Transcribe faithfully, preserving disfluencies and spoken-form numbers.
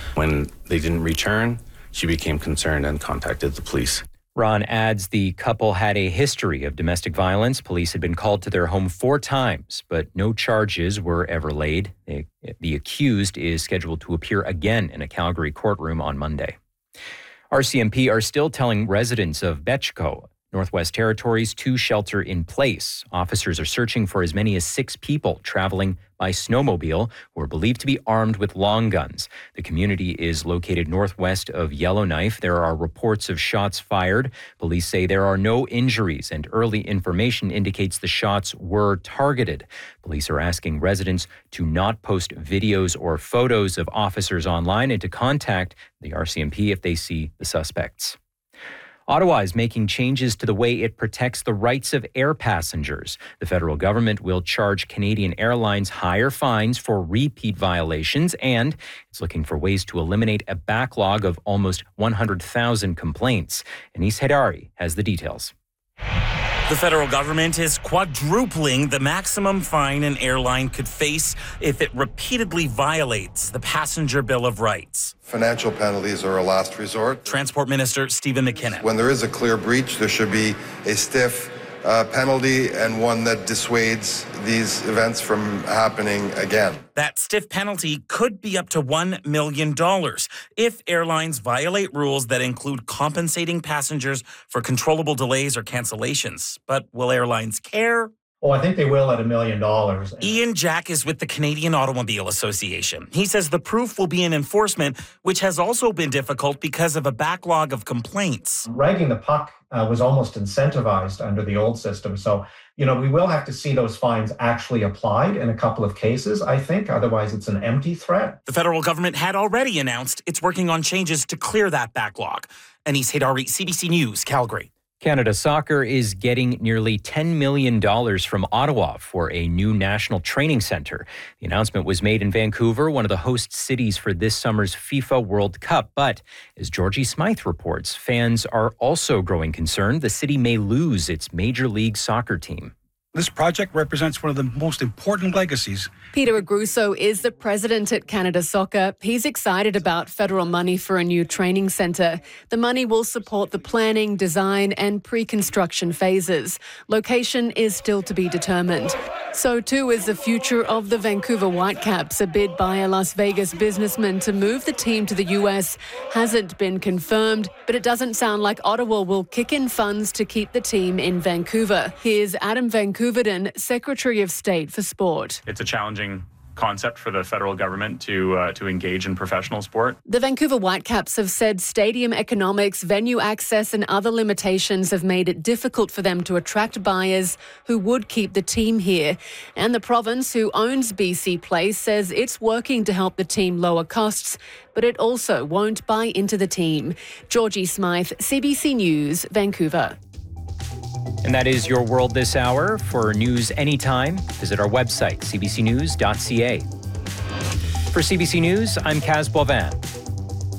When they didn't return, she became concerned and contacted the police. Ron adds the couple had a history of domestic violence. Police had been called to their home four times, but no charges were ever laid. The, the accused is scheduled to appear again in a Calgary courtroom on Monday. R C M P are still telling residents of Betchko, Northwest Territories, to shelter in place. Officers are searching for as many as six people traveling by snowmobile who are believed to be armed with long guns. The community is located northwest of Yellowknife. There are reports of shots fired. Police say there are no injuries, and early information indicates the shots were targeted. Police are asking residents to not post videos or photos of officers online and to contact the R C M P if they see the suspects. Ottawa is making changes to the way it protects the rights of air passengers. The federal government will charge Canadian Airlines higher fines for repeat violations, and it's looking for ways to eliminate a backlog of almost one hundred thousand complaints. Anis Haidari has the details. The federal government is quadrupling the maximum fine an airline could face if it repeatedly violates the Passenger Bill of Rights. Financial penalties are a last resort. Transport Minister Stephen McKinnon. When there is a clear breach, there should be a stiff uh, penalty and one that dissuades these events from happening again. That stiff penalty could be up to one million dollars if airlines violate rules that include compensating passengers for controllable delays or cancellations. But will airlines care? Oh, I think they will at a million dollars. Ian Jack is with the Canadian Automobile Association. He says the proof will be in enforcement, which has also been difficult because of a backlog of complaints. Ragging the puck uh, was almost incentivized under the old system. So, you know, we will have to see those fines actually applied in a couple of cases, I think. Otherwise, it's an empty threat. The federal government had already announced it's working on changes to clear that backlog. Anis Haidari, C B C News, Calgary. Canada Soccer is getting nearly ten million dollars from Ottawa for a new national training centre. The announcement was made in Vancouver, one of the host cities for this summer's FIFA World Cup. But as Georgie Smythe reports, fans are also growing concerned the city may lose its Major League Soccer team. This project represents one of the most important legacies. Peter Agruso is the president at Canada Soccer. He's excited about federal money for a new training centre. The money will support the planning, design and pre-construction phases. Location is still to be determined. So too is the future of the Vancouver Whitecaps. A bid by a Las Vegas businessman to move the team to the U S hasn't been confirmed, but it doesn't sound like Ottawa will kick in funds to keep the team in Vancouver. Here's Adam Vancouverden, Secretary of State for Sport. It's a challenging concept for the federal government to uh, to engage in professional sport. The Vancouver Whitecaps have said stadium economics, venue access and other limitations have made it difficult for them to attract buyers who would keep the team here. And the province, who owns B C Place, says it's working to help the team lower costs, but it also won't buy into the team. Georgie Smythe, C B C News, Vancouver. And that is your world this hour. For news anytime, visit our website, c b c news dot c a. For C B C News, I'm Kaz Boivin.